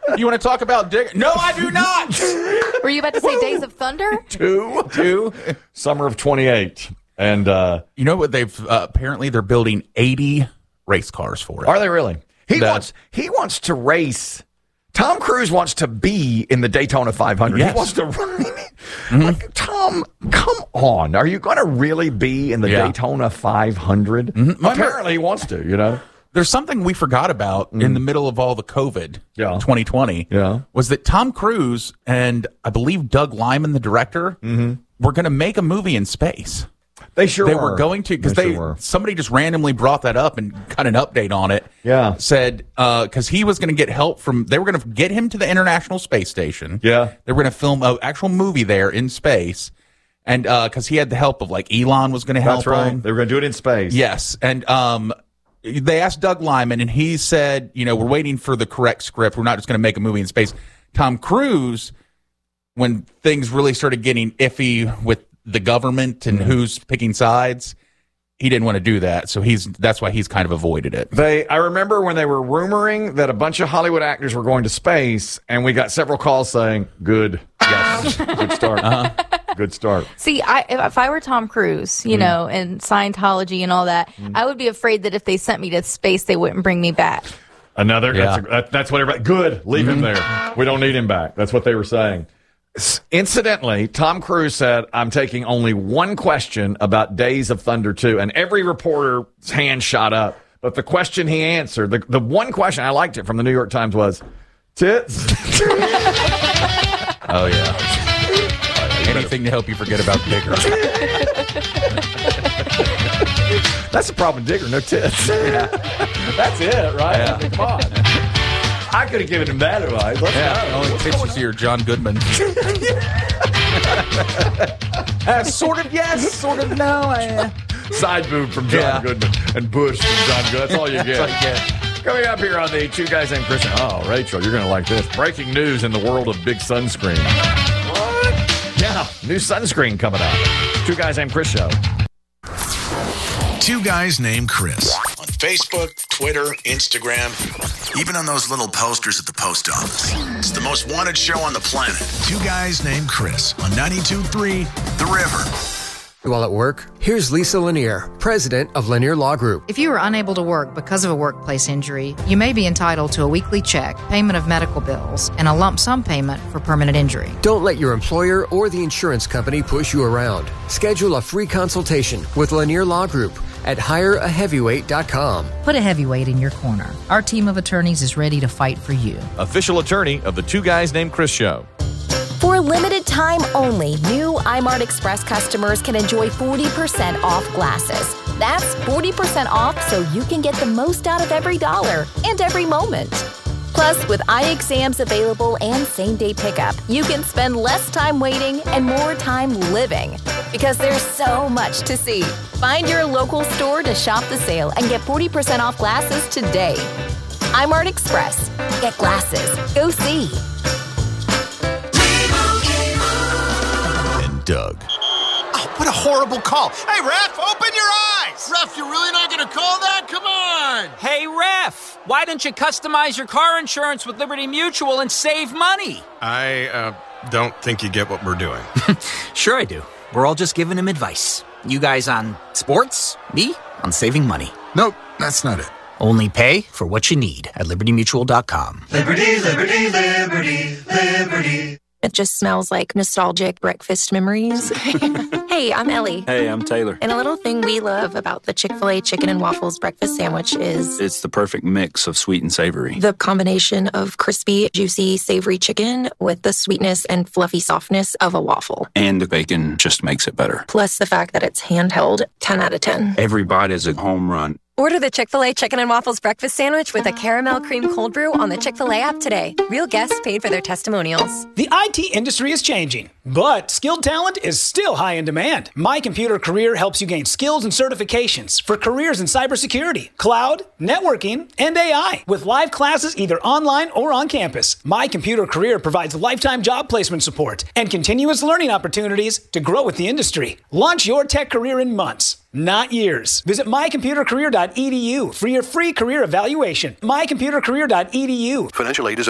You want to talk about Digger? No, I do not. Were you about to say Days of Thunder? Two. Summer of 28. And you know what? They've apparently they're building 80 race cars for it. are they really? He wants to race. Tom Cruise wants to be in the Daytona 500. Yes. He wants to run. Like, Tom, come on. Are you going to really be in the Daytona 500? Apparently he wants to, you know. There's something we forgot about in the middle of all the COVID 2020 was that Tom Cruise and I believe Doug Liman, the director, were going to make a movie in space. They were going to because somebody just randomly brought that up and got an update on it. Yeah. Said because he was going to get help they were going to get him to the International Space Station. Yeah. They were going to film an actual movie there in space. And because he had the help of like Elon was going to help him. They were going to do it in space. Yes. And they asked Doug Liman and he said, we're waiting for the correct script. We're not just going to make a movie in space. Tom Cruise, when things really started getting iffy with the government and who's picking sides, he didn't want to do that, so that's why he's kind of avoided it. I remember when they were rumoring that a bunch of Hollywood actors were going to space, and we got several calls saying, "Good, yes, good start, good start." See, if I were Tom Cruise, and Scientology and all that, I would be afraid that if they sent me to space, they wouldn't bring me back. That's what everybody. Good, leave him there. We don't need him back. That's what they were saying. Incidentally, Tom Cruise said, "I'm taking only one question about Days of Thunder 2," and every reporter's hand shot up. But the question he answered, the one question, I liked it, from the New York Times was, tits? Oh, yeah. Anything to help you forget about Digger. That's the problem with Digger, no tits. That's it, right? Yeah. I mean, come on. I could have given him that advice. Let's go. Only tits you see are John Goodman. Sort of yes, sort of no. Side boob from John Goodman and Bush from John Goodman. That's all you get. Coming up here on the Two Guys Named Chris. Oh, Rachel, you're going to like this. Breaking news in the world of big sunscreen. What? Yeah, new sunscreen coming out. Two Guys Named Chris show. Two Guys Named Chris. On Facebook, Twitter, Instagram, even on those little posters at the post office. It's the most wanted show on the planet. Two Guys Named Chris on 92.3 The River. While at work, here's Lisa Lanier, president of Lanier Law Group. If you are unable to work because of a workplace injury, you may be entitled to a weekly check, payment of medical bills, and a lump sum payment for permanent injury. Don't let your employer or the insurance company push you around. Schedule a free consultation with Lanier Law Group at hireaheavyweight.com. Put a heavyweight in your corner. Our team of attorneys is ready to fight for you. Official attorney of the Two Guys Named Chris show. For a limited time only, new iMart Express customers can enjoy 40% off glasses. That's 40% off so you can get the most out of every dollar and every moment. Plus, with eye exams available and same-day pickup, you can spend less time waiting and more time living. Because there's so much to see. Find your local store to shop the sale and get 40% off glasses today. iMart Express. Get glasses. Go see. And Doug. Oh, what a horrible call. Hey, ref, open your eyes. Ref, you're really not going to call that? Come on. Hey, ref, why don't you customize your car insurance with Liberty Mutual and save money? I don't think you get what we're doing. Sure I do. We're all just giving him advice. You guys on sports, me on saving money. Nope, that's not it. Only pay for what you need at libertymutual.com. Liberty, liberty, liberty, liberty. It just smells like nostalgic breakfast memories. Hey, I'm Ellie. Hey, I'm Taylor. And a little thing we love about the Chick-fil-A chicken and waffles breakfast sandwich is... it's the perfect mix of sweet and savory. The combination of crispy, juicy, savory chicken with the sweetness and fluffy softness of a waffle. And the bacon just makes it better. Plus the fact that it's handheld, 10 out of 10. Every bite is a home run. Order the Chick-fil-A Chicken and Waffles Breakfast Sandwich with a caramel cream cold brew on the Chick-fil-A app today. Real guests paid for their testimonials. The IT industry is changing, but skilled talent is still high in demand. My Computer Career helps you gain skills and certifications for careers in cybersecurity, cloud, networking, and AI. With live classes either online or on campus, My Computer Career provides lifetime job placement support and continuous learning opportunities to grow with the industry. Launch your tech career in months, not years. Visit mycomputercareer.edu for your free career evaluation. mycomputercareer.edu. Financial aid is